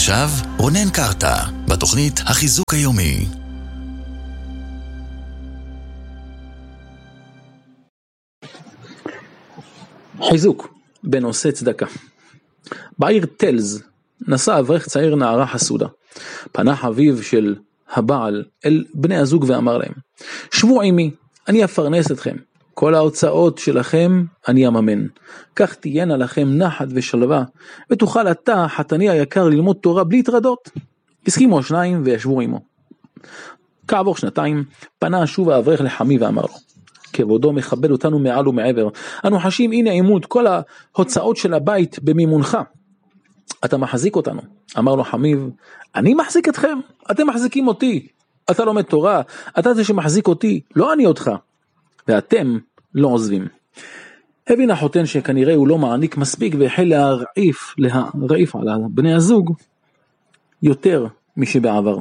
ועכשיו רונן קרטה בתוכנית החיזוק היומי. חיזוק בנושא צדקה. בעיר טלז נסע אברך צעיר נערה חסודה. פנה חביב של הבעל אל בני הזוג ואמר להם, שבו עמי, אני אפרנס אתכם. כל ההוצאות שלכם אני אממן. כך תהיינה לכם נחת ושלווה, ותוכל אתה, חתני היקר, ללמוד תורה בלי תרדות. הסכימו השניים וישבו עמו. כעבור שנתיים פנה שוב האברך לחמי ואמר לו, כבודו מכבד אותנו מעל ומעבר. אנו חשים הנה עימות כל ההוצאות של הבית במימונך. אתה מחזיק אותנו. אמר לו חמיב, אני מחזיק אתכם? אתם מחזיקים אותי. אתה לומד תורה, אתה זה שמחזיק אותי, לא אני אותך. ואתם לא עוזבים. הבין החותן שכנראה הוא לא מעניק מספיק, והחל להרעיף על בני הזוג יותר משבעבר.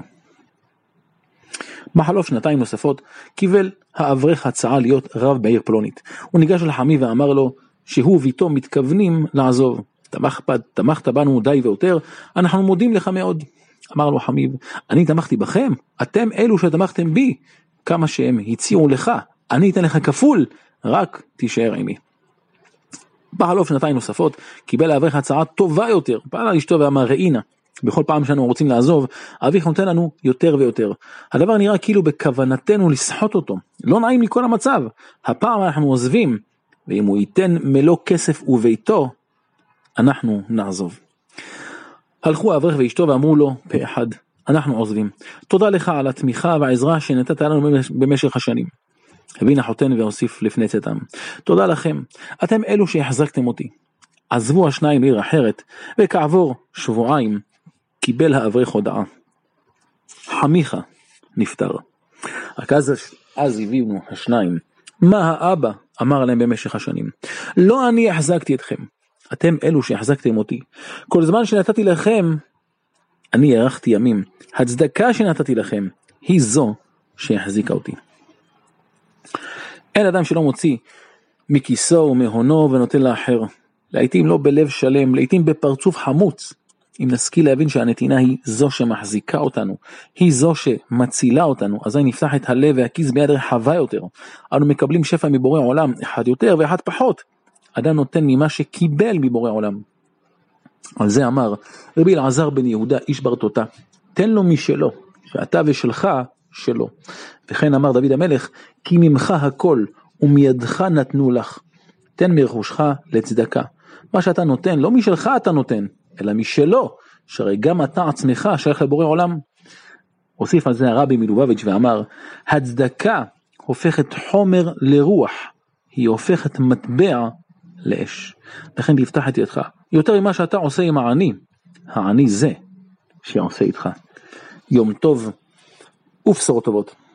בחלוף שנתיים נוספות קיבל האברך הצעה להיות רב בעיר פלונית. הוא ניגש לחמי ואמר לו שהוא וביתו מתכוונים לעזוב. תמכת בנו די ויותר, אנחנו מודים לך מאוד. אמר לו חמיב, אני תמכתי בכם, אתם אלו שתמכתם בי, כמה שהם הציעו לך, אני אתן לך כפול, רק תישאר עמי. בחלוף שנתיים נוספות קיבל האברך הצעה טובה יותר. פעלה אשתו ואמר, ראינה, בכל פעם שאנו רוצים לעזוב, אביך נותן לנו יותר ויותר. הדבר נראה כאילו בכוונתנו לסחוט אותו. לא נעים לי כל המצב. הפעם אנחנו עוזבים, ואם הוא ייתן מלוא כסף וביתו, אנחנו נעזוב. הלכו האברך ואשתו ואמרו לו פה אחד, אנחנו עוזבים. תודה לך על התמיכה והעזרה שנתת לנו במשך השנים. הבין החותן והוסיף לפני צאתם, תודה לכם, אתם אלו שהחזקתם אותי. עזבו השניים לעיר אחרת, וכעבור שבועיים קיבל האברך הודעה, חמיך נפטר. רק אז הביאו השניים, מה האבא אמר להם במשך השנים, לא אני החזקתי אתכם, אתם אלו שהחזקתם אותי. כל זמן שנתתי לכם אני הארכתי ימים, הצדקה שנתתי לכם היא זו שהחזיקה אותי. אין אדם שלא מוציא מכיסו ומהונו ונותן לאחר, לעתים לא בלב שלם, לעתים בפרצוף חמוץ. אם נשכיל להבין שהנתינה היא זו שמחזיקה אותנו, היא זו שמצילה אותנו, אזי נפתח את הלב והכיס ביד רחבה יותר. אנו מקבלים שפע מבורא עולם, אחד יותר ואחד פחות. אדם נותן ממה שקיבל מבורא עולם. על זה אמר רבי אלעזר בן יהודה איש ברטוטה, תן לו משלו, שאתה ושלך שלו. וכן אמר דוד המלך, כי ממך הכל ומידך נתנו לך, תן מרכושך לצדקה. מה שאתה נותן, לא משלך אתה נותן, אלא משלו, שהרי גם אתה עצמך שייך לבורא עולם. הוסיף על זה הרבי מלובביץ' ואמר, הצדקה הופכת חומר לרוח, היא הופכת מטבע לאש. לכן תפתח את ידך, יותר ממה שאתה עושה עם העני, העני זה שעושה איתך. יום טוב ובשורות טובות.